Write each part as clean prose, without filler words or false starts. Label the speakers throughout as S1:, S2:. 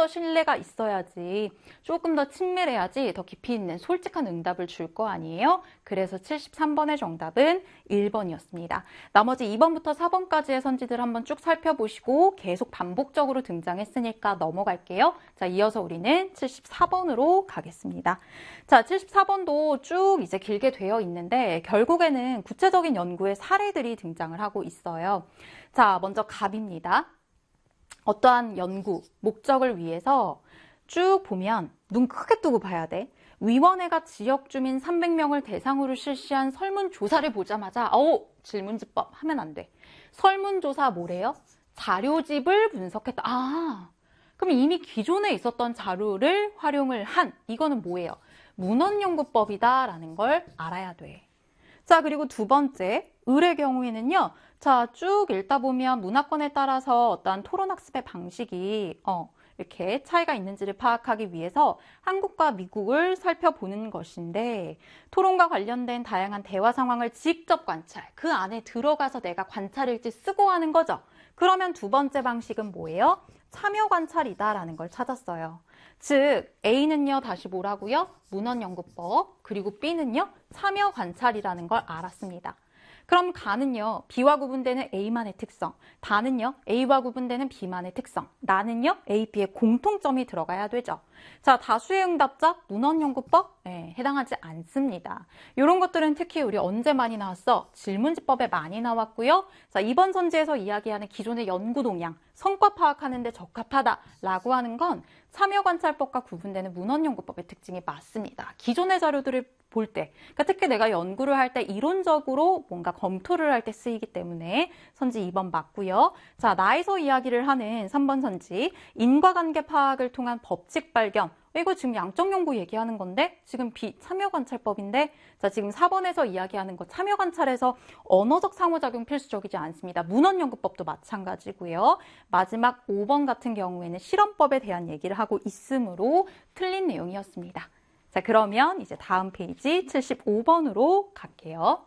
S1: 더 신뢰가 있어야지, 조금 더 친밀해야지 더 깊이 있는 솔직한 응답을 줄 거 아니에요? 그래서 73번의 정답은 1번이었습니다. 나머지 2번부터 4번까지의 선지들 한번 쭉 살펴보시고 계속 반복적으로 등장했으니까 넘어갈게요. 자, 이어서 우리는 74번으로 가겠습니다. 자, 74번도 쭉 이제 길게 되어 있는데 결국에는 구체적인 연구의 사례들이 등장을 하고 있어요. 자, 먼저 갑입니다. 어떠한 연구, 목적을 위해서 쭉 보면 눈 크게 뜨고 봐야 돼. 위원회가 지역 주민 300명을 대상으로 실시한 설문조사를 보자마자 질문지법 하면 안 돼. 설문조사 뭐래요? 자료집을 분석했다. 그럼 이미 기존에 있었던 자료를 활용을 한, 이거는 뭐예요? 문헌연구법이다라는 걸 알아야 돼. 자, 그리고 두 번째, 을의 경우에는요. 자, 쭉 읽다 보면 문화권에 따라서 어떠한 토론학습의 방식이 이렇게 차이가 있는지를 파악하기 위해서 한국과 미국을 살펴보는 것인데, 토론과 관련된 다양한 대화 상황을 직접 관찰, 그 안에 들어가서 내가 관찰일지 쓰고 하는 거죠. 그러면 두 번째 방식은 뭐예요? 참여 관찰이다라는 걸 찾았어요. 즉, A는요, 다시 뭐라고요? 문헌연구법, 그리고 B는요, 참여 관찰이라는 걸 알았습니다. 그럼 가는요, B와 구분되는 A만의 특성, 다는요, A와 구분되는 B만의 특성, 나는요, A, B의 공통점이 들어가야 되죠. 자, 다수의 응답자, 문헌연구법? 네, 해당하지 않습니다. 이런 것들은 특히 우리 언제 많이 나왔어? 질문지법에 많이 나왔고요. 자, 이번 선지에서 이야기하는 기존의 연구 동향, 성과 파악하는 데 적합하다라고 하는 건 참여관찰법과 구분되는 문헌연구법의 특징이 맞습니다. 기존의 자료들을 볼 때, 그러니까 특히 내가 연구를 할 때 이론적으로 뭔가 검토를 할 때 쓰이기 때문에 선지 2번 맞고요. 자, 나에서 이야기를 하는 3번 선지, 인과관계 파악을 통한 법칙 발견. 이거 지금 양적 연구 얘기하는 건데 지금 참여관찰법인데, 자, 지금 4번에서 이야기하는 거 참여관찰에서 언어적 상호작용 필수적이지 않습니다. 문헌연구법도 마찬가지고요. 마지막 5번 같은 경우에는 실험법에 대한 얘기를 하고 있으므로 틀린 내용이었습니다. 자, 그러면 이제 다음 페이지 75번으로 갈게요.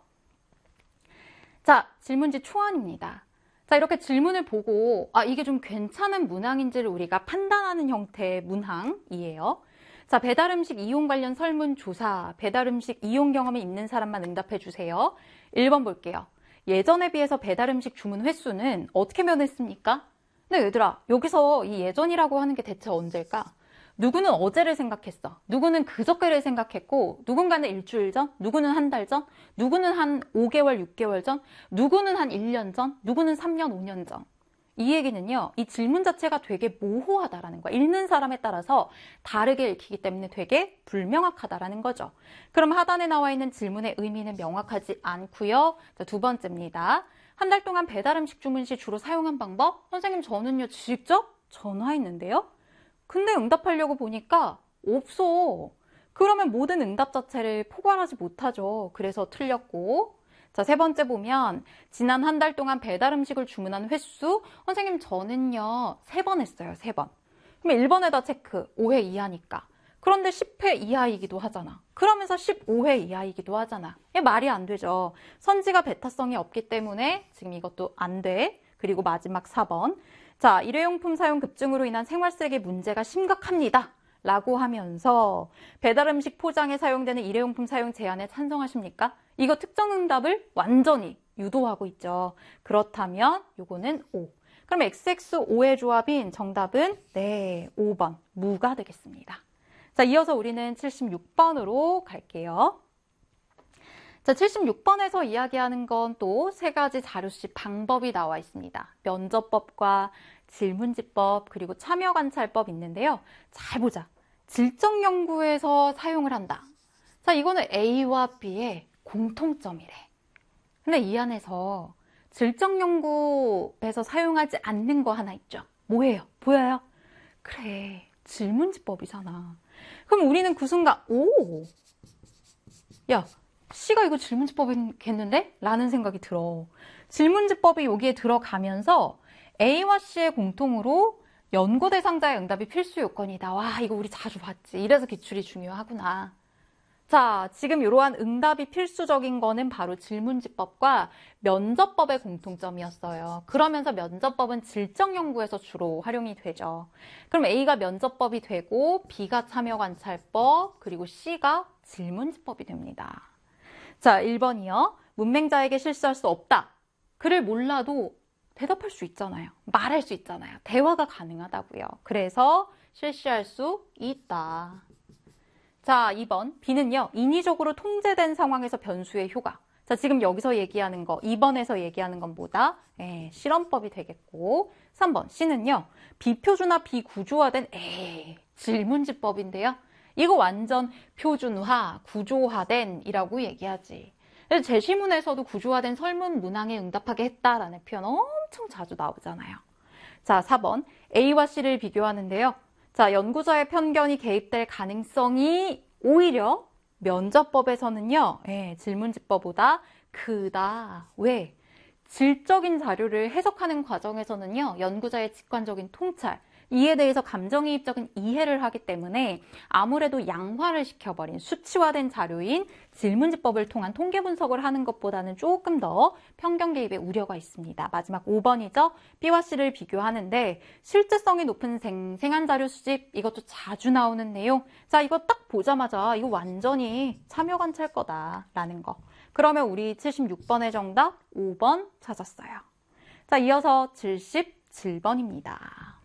S1: 자, 질문지 초안입니다. 자, 이렇게 질문을 보고 이게 좀 괜찮은 문항인지를 우리가 판단하는 형태의 문항이에요. 자, 배달음식 이용 관련 설문조사, 배달음식 이용 경험이 있는 사람만 응답해 주세요. 1번 볼게요. 예전에 비해서 배달음식 주문 횟수는 어떻게 변했습니까? 근데 얘들아, 여기서 이 예전이라고 하는 게 대체 언제일까? 누구는 어제를 생각했어. 누구는 그저께를 생각했고, 누군가는 일주일 전, 누구는 한 달 전, 누구는 한 5개월, 6개월 전, 누구는 한 1년 전, 누구는 3년, 5년 전. 이 얘기는요, 이 질문 자체가 되게 모호하다라는 거야. 읽는 사람에 따라서 다르게 읽히기 때문에 되게 불명확하다라는 거죠. 그럼 하단에 나와 있는 질문의 의미는 명확하지 않고요. 자, 두 번째입니다. 한 달 동안 배달음식 주문 시 주로 사용한 방법? 선생님, 저는요, 직접 전화했는데요. 근데 응답하려고 보니까 없어. 그러면 모든 응답 자체를 포괄하지 못하죠. 그래서 틀렸고. 자, 세 번째 보면 지난 한 달 동안 배달 음식을 주문한 횟수, 선생님 저는요 3번 했어요. 3번. 그럼 1번에다 체크, 5회 이하니까. 그런데 10회 이하이기도 하잖아. 그러면서 15회 이하이기도 하잖아. 이게 말이 안 되죠. 선지가 베타성이 없기 때문에 지금 이것도 안 돼. 그리고 마지막 4번. 자, 일회용품 사용 급증으로 인한 생활 쓰레기 문제가 심각합니다. 라고 하면서 배달음식 포장에 사용되는 일회용품 사용 제한에 찬성하십니까? 이거 특정 응답을 완전히 유도하고 있죠. 그렇다면 요거는 O. 그럼 XXO의 조합인 정답은 네, 5번 무가 되겠습니다. 자, 이어서 우리는 76번으로 갈게요. 자, 76번에서 이야기하는 건 또 3가지 자료식 방법이 나와 있습니다. 면접법과 질문지법 그리고 참여관찰법 있는데요. 잘 보자. 질적 연구에서 사용을 한다. 자, 이거는 A와 B의 공통점이래. 근데 이 안에서 질적 연구에서 사용하지 않는 거 하나 있죠. 뭐예요? 보여요? 그래, 질문지법이잖아. 그럼 우리는 그 순간 야, C가 이거 질문지법이겠는데? 라는 생각이 들어. 질문지법이 여기에 들어가면서 A와 C의 공통으로 연구 대상자의 응답이 필수 요건이다. 와, 이거 우리 자주 봤지. 이래서 기출이 중요하구나. 자, 지금 이러한 응답이 필수적인 거는 바로 질문지법과 면접법의 공통점이었어요. 그러면서 면접법은 질적 연구에서 주로 활용이 되죠. 그럼 A가 면접법이 되고 B가 참여관찰법, 그리고 C가 질문지법이 됩니다. 자, 1번이요. 문맹자에게 실수할 수 없다. 글을 몰라도 대답할 수 있잖아요. 말할 수 있잖아요. 대화가 가능하다고요. 그래서 실시할 수 있다. 자, 2번. B는요, 인위적으로 통제된 상황에서 변수의 효과. 자, 지금 여기서 얘기하는 거, 2번에서 얘기하는 건 뭐다? 실험법이 되겠고. 3번. C는요, 비표준화, 비구조화된, 질문지법인데요. 이거 완전 표준화, 구조화된 이라고 얘기하지. 그래서 제시문에서도 구조화된 설문 문항에 응답하게 했다라는 표현 엄청 자주 나오잖아요. 자, 4번. A와 C를 비교하는데요. 자, 연구자의 편견이 개입될 가능성이 오히려 면접법에서는요, 질문지법보다 크다. 왜? 질적인 자료를 해석하는 과정에서는요, 연구자의 직관적인 통찰, 이에 대해서 감정이입적인 이해를 하기 때문에 아무래도 양화를 시켜버린 수치화된 자료인 질문지법을 통한 통계 분석을 하는 것보다는 조금 더 편견 개입의 우려가 있습니다. 마지막 5번이죠. B와 C를 비교하는데 실제성이 높은 생생한 자료 수집, 이것도 자주 나오는 내용. 자, 이거 딱 보자마자 이거 완전히 참여관찰 거다라는 거. 그러면 우리 76번의 정답 5번 찾았어요. 자, 이어서 77번입니다.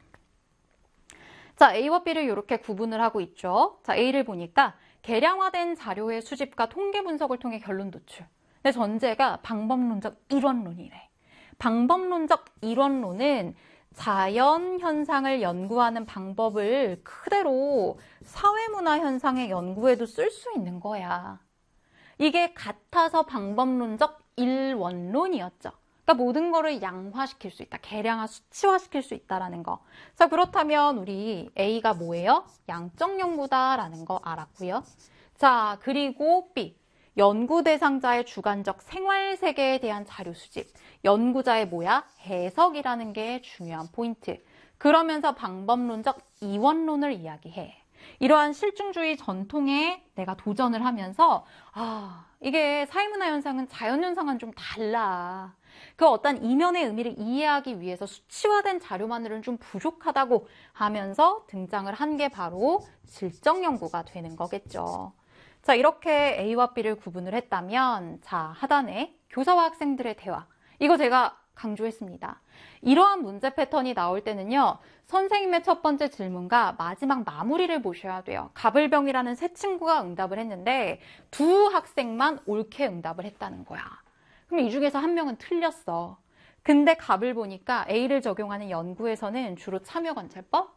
S1: 자, A와 B를 이렇게 구분을 하고 있죠. 자, A를 보니까 개량화된 자료의 수집과 통계 분석을 통해 결론 도출. 근데 전제가 방법론적 이론론이래. 방법론적 이론론은 자연 현상을 연구하는 방법을 그대로 사회문화 현상의 연구에도 쓸 수 있는 거야. 이게 같아서 방법론적 일원론이었죠. 그러니까 모든 거를 양화시킬 수 있다. 계량화, 수치화시킬 수 있다라는 거. 자, 그렇다면 우리 A가 뭐예요? 양적 연구다라는 거 알았고요. 자, 그리고 B. 연구 대상자의 주관적 생활 세계에 대한 자료 수집. 연구자의 뭐야? 해석이라는 게 중요한 포인트. 그러면서 방법론적 이원론을 이야기해. 이러한 실증주의 전통에 내가 도전을 하면서 이게 사회문화 현상은 자연 현상은 좀 달라. 그 어떤 이면의 의미를 이해하기 위해서 수치화된 자료만으로는 좀 부족하다고 하면서 등장을 한 게 바로 질적 연구가 되는 거겠죠. 자, 이렇게 A와 B를 구분을 했다면 자, 하단에 교사와 학생들의 대화. 이거 제가 강조했습니다. 이러한 문제 패턴이 나올 때는요. 선생님의 첫 번째 질문과 마지막 마무리를 보셔야 돼요. 가불병이라는 세 친구가 응답을 했는데 두 학생만 옳게 응답을 했다는 거야. 그럼 이 중에서 한 명은 틀렸어. 근데 갑을 보니까 A를 적용하는 연구에서는 주로 참여관찰법?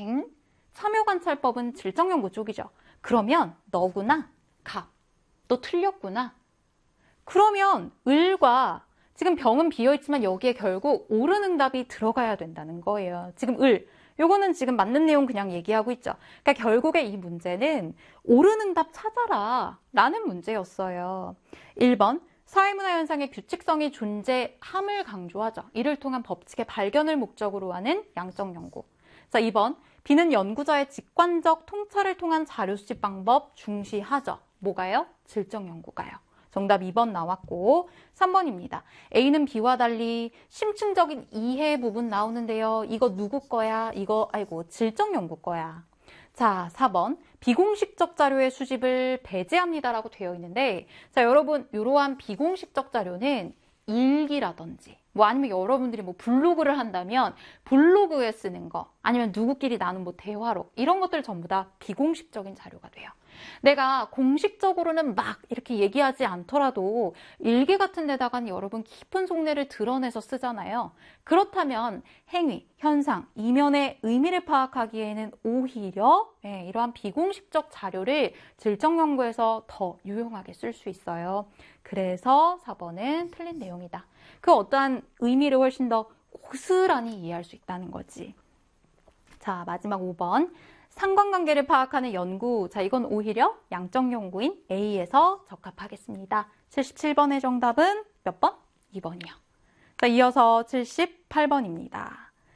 S1: 참여관찰법은 질적연구 쪽이죠. 그러면 너구나. 갑. 너 틀렸구나. 그러면 을과 지금 병은 비어있지만 여기에 결국 옳은 응답이 들어가야 된다는 거예요. 지금 을. 요거는 지금 맞는 내용 그냥 얘기하고 있죠. 그러니까 결국에 이 문제는 옳은 응답 찾아라 라는 문제였어요. 1번. 사회문화 현상의 규칙성이 존재함을 강조하죠. 이를 통한 법칙의 발견을 목적으로 하는 양적 연구. 자, 2번. B는 연구자의 직관적 통찰을 통한 자료 수집 방법 중시하죠. 뭐가요? 질적 연구가요. 정답 2번 나왔고 3번입니다. A는 B와 달리 심층적인 이해 부분 나오는데요. 이거 누구 거야? 이거 질적 연구 거야. 자, 4번. 비공식적 자료의 수집을 배제합니다라고 되어 있는데 자, 여러분 이러한 비공식적 자료는 일기라든지 아니면 여러분들이 블로그를 한다면 블로그에 쓰는 거 아니면 누구끼리 나눈 대화록 이런 것들 전부 다 비공식적인 자료가 돼요. 내가 공식적으로는 막 이렇게 얘기하지 않더라도 일기 같은 데다가는 여러분 깊은 속내를 드러내서 쓰잖아요. 그렇다면 행위, 현상, 이면의 의미를 파악하기에는 오히려 이러한 비공식적 자료를 질적 연구에서 더 유용하게 쓸 수 있어요. 그래서 4번은 틀린 내용이다. 그 어떠한 의미를 훨씬 더 고스란히 이해할 수 있다는 거지. 자, 마지막 5번. 상관관계를 파악하는 연구. 자, 이건 오히려 양적 연구인 A에서 적합하겠습니다. 77번의 정답은 몇 번? 2번이요. 자, 이어서 78번입니다.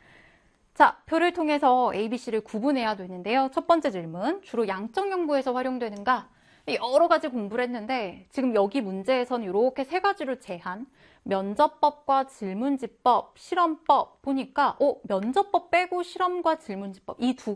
S1: 자, 표를 통해서 A, B, C를 구분해야 되는데요. 첫 번째 질문. 주로 양적 연구에서 활용되는가? 여러 가지 공부를 했는데 지금 여기 문제에선 이렇게 세 가지로 제한, 면접법과 질문지법, 실험법 보니까 면접법 빼고 실험과 질문지법 이 두